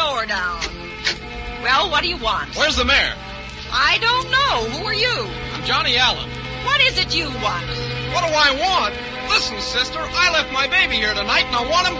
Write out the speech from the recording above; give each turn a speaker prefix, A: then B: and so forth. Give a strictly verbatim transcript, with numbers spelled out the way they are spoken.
A: door down. Well, what do you want?
B: Where's the mayor?
A: I don't know. Who are you?
B: I'm Johnny Allen.
A: What is it you want?
B: What do I want? Listen, sister, I left my baby here tonight, and I want him